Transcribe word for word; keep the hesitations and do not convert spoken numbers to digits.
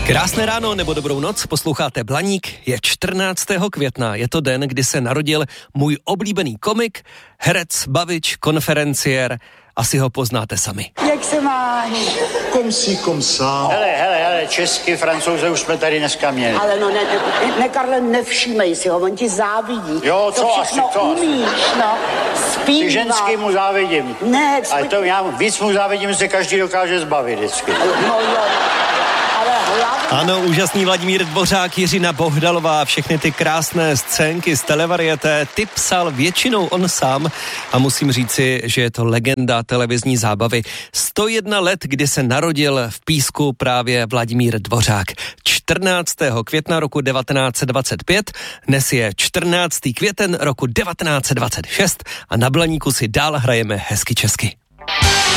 Krásné ráno nebo dobrou noc, posloucháte Blaník, je čtrnáctého května, je to den, kdy se narodil můj oblíbený komik, herec, bavič, konferenciér, asi ho poznáte sami. Jak se máš? Komsí, komsá. Hele, hele, hele, česky, Francouze už jsme tady dneska měli. Ale no, ne, ne, ne Karle, nevšímej si ho, on ti závidí. Jo, co to asi, všechno co asi. umíš, no. Zpívat. Ty ženský mu závidím. Ne, Ale to já víc mu závidím, se každý dokáže zbavit vždycky. No jo, ale hlavně... Ano, úžasný Vladimír Dvořák, Jiřina Bohdalová, všechny ty krásné scénky z televarieté, ty psal většinou on sám a musím říci, že je to legenda televizní zábavy. sto jedna let, kdy se narodil v Písku právě Vladimír Dvořák. čtrnáctého května roku devatenáct set dvacet pět, dnes je čtrnáctého květen roku devatenáct set dvacet šest a na Blaníku si dál hrajeme hezky česky.